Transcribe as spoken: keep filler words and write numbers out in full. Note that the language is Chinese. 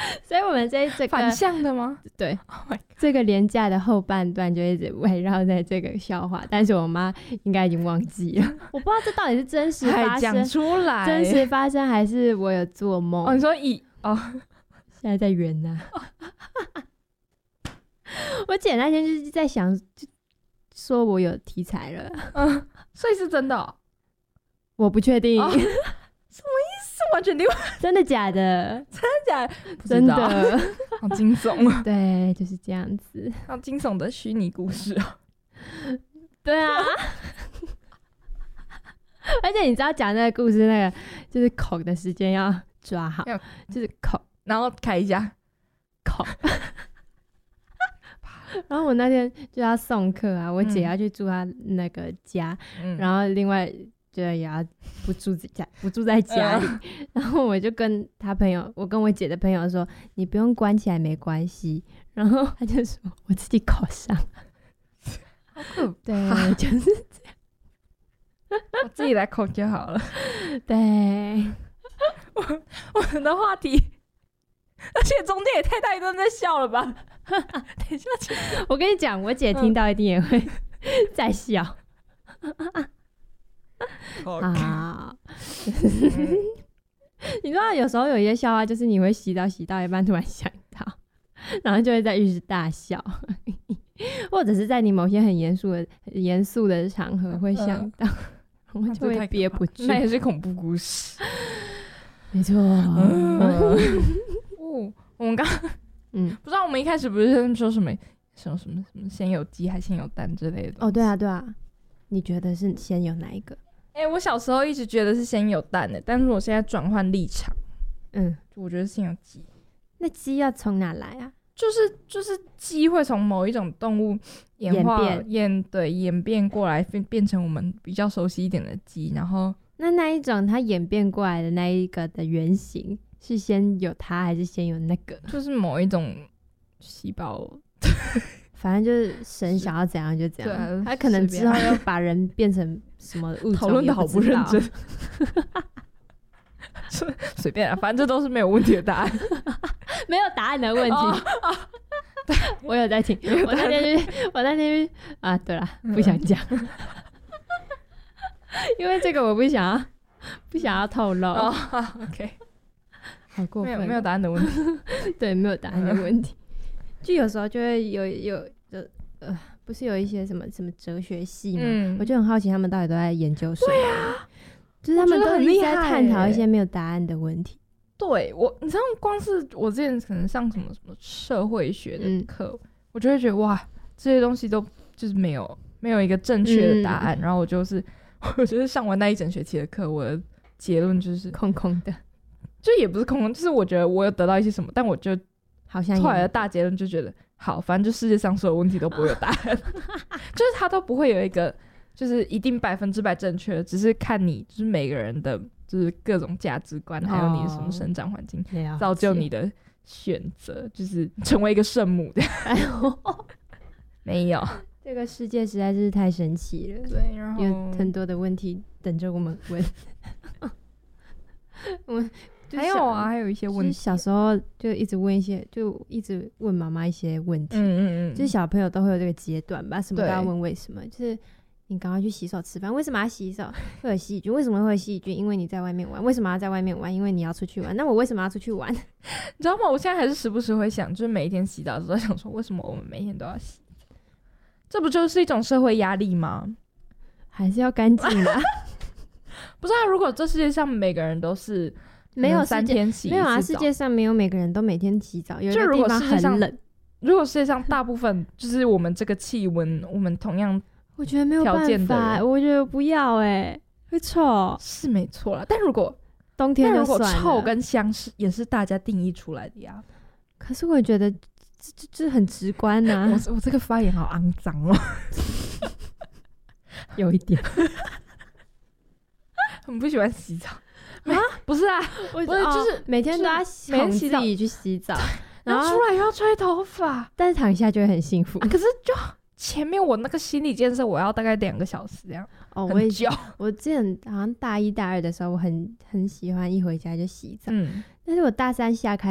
所以我们这这个反向的吗？ 对、 oh、 这个连假的后半段就一直围绕在这个笑话，但是我妈应该已经忘记了。我不知道这到底是真实发生还讲出来， 真实发生还是我有做梦。 哦，你说以哦， 现在在圆呢、啊。我姐那天就是在想，就说我有题材了， 嗯，所以是真的、哦， 我不确定。 哦什么意思？完全另外， 真的假的？ 真的假的？ 真的， 好惊悚啊！ 对，就是这样子。 好惊悚的虚拟故事哦。 对啊，而且你知道讲那个故事，那个就是口的时间要抓好，就是口， 然后开一下口。然后我那天就要送客啊，我姐要去住她那个家，嗯、然后另外。就也要不住家，不住在家里。然后我就跟他朋友，我跟我姐的朋友说，你不用关起来没关系。然后他就说我自己口上， 好可怕， 对，就是这样， 我自己来口就好了。 对， 我我们的话题，而且中间也太大一段在笑了吧？等一下， 我跟你讲，我姐听到一定也会在笑。好，你知道有时候有一些笑话，就是你会洗澡洗到一半突然想到，然后就会在浴室大笑，或者是在你某些很严肃的严肃的场合会想到，我、呃、就会憋不住。 那也是恐怖故事， 没错。 嗯、哦，我们刚嗯，不知道我们一开始不是说什么什么什么什么先有鸡还先有蛋之类的？ 哦，对啊，对啊，你觉得是先有哪一个？ 哎、欸，我小时候一直觉得是先有蛋的，但是我现在转换立场， 嗯， 我觉得先有鸡。 那鸡要从哪来啊？ 就是就是鸡会从某一种动物演化演变演对演变过来，变变成我们比较熟悉一点的鸡，然后那那一种它演变过来的那一个的原型是先有它还是先有那个？ 就是某一种细胞。 反正就是神想要怎样就怎样， 啊、 他可能之后又把人变成什么物种， 讨论的好不认真。随便啊，反正这都是没有问题的答案， 没有答案的问题。哦哦、我有在听，我那天去，我那天去啊，对啦，不想讲，嗯、因为这个我不想要，不想要透露。 哦、OK， 好过分， 没有没有答案的问题， 对，没有答案的问题。就有时候就会有有就呃，不是有一些什么什么哲学系嘛、嗯，我就很好奇他们到底都在研究什么。对啊，就是他们都一直在探讨一些没有答案的问题。 对我，你知道，光是我之前可能上什么什么社会学的课、嗯，我就会觉得哇，这些东西都就是没有没有一个正确的答案、嗯。然后我就是我就是上完那一整学期的课，我的结论就是空空的， 就也不是空空，就是我觉得我有得到一些什么，但我就。 好像后来的大结论就觉得，好，反正就世界上所有问题都不会有答案，就是它都不会有一个就是一定百分之百正确的，只是看你就是每个人的就是各种价值观，哦、还有你的什么生长环境造就你的选择，就是成为一个圣母的。没有， 这个世界实在是太神奇了， 对，然后有很多的问题等着我们问。我还有啊，还有一些问题。 就是、小时候就一直问一些，就一直问妈妈一些问题。 嗯嗯嗯。 就是小朋友都会有这个阶段吧，什么都要问为什么。就是你赶快去洗手吃饭，为什么要洗手？会有细菌，为什么会有细菌？因为你在外面玩。为什么要在外面玩？因为你要出去玩。那我为什么要出去玩？你知道吗？我现在还是时不时会想，就是每一天洗澡的时候想说，为什么我们每天都要洗？这不就是一种社会压力吗？ 还是要干净啦。 不是啊，如果这世界上每个人都是。 没有三天洗一次澡， 没有啊！世界上没有每个人都每天洗澡，有的地方很冷。 如果世界上大部分就是我们这个气温，我们同样我觉得没有办法，我觉得不要哎、欸，会臭是没错啦。但如果冬天就算了， 但如果臭跟香是也是大家定义出来的呀。 可是我觉得这这这很直观呐、啊。 我我这个发言好肮脏哦， 有一点， 很不喜欢洗澡。啊，不是啊， 不是，就是每天都要哄自己去洗澡， 然后出来又要吹头发， 但是躺下就会很幸福。 啊、可是就前面我那个心理建设，我要大概两个小时这样。 哦，我也我之前好像大一大二的时候，我很很喜欢一回家就洗澡，嗯，但是我大三下开